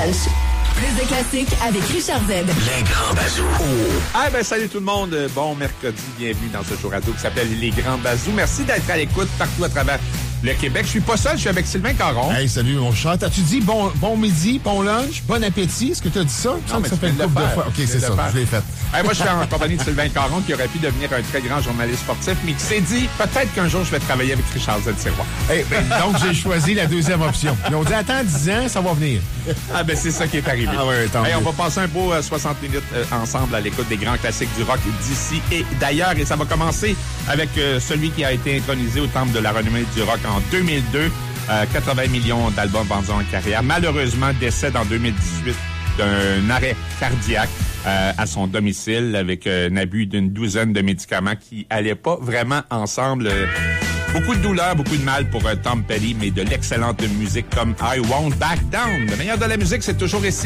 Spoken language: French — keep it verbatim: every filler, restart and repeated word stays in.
Lunch. Plus de classiques avec Richard Z. Les Grands Bazous. Oh. Ah ben salut tout le monde. Bon mercredi, bienvenue dans ce show radio qui s'appelle Les Grands Bazous. Merci d'être à l'écoute partout à travers le Québec. Je suis pas seul, je suis avec Sylvain Caron. Hey, salut mon chat. As-tu dit bon, bon midi, bon lunch, bon appétit? Est-ce que tu as dit ça? Non, mais ça fait une couple de fois. OK, c'est ça, je l'ai fait. Hey, moi, je suis en compagnie de Sylvain Caron qui aurait pu devenir un très grand journaliste sportif, mais qui s'est dit peut-être qu'un jour je vais travailler avec Richard Z. Sirois. Hey, ben, donc, j'ai choisi la deuxième option. Ils ont dit attends dix ans, ça va venir. Ah ben c'est ça qui est arrivé. Ah ouais, tant hey, mieux. on va passer un beau euh, soixante minutes euh, ensemble à l'écoute des grands classiques du rock d'ici et d'ailleurs. Et ça va commencer avec euh, celui qui a été intronisé au Temple de la renommée du rock en deux mille deux. Euh, quatre-vingts millions d'albums vendus en carrière. Malheureusement, décède en deux mille dix-huit d'un arrêt cardiaque euh, à son domicile avec euh, un abus d'une douzaine de médicaments qui allaient pas vraiment ensemble. Euh, beaucoup de douleur, beaucoup de mal pour euh, Tom Petty, mais de l'excellente musique comme I Won't Back Down. Le meilleur de la musique, c'est toujours ici.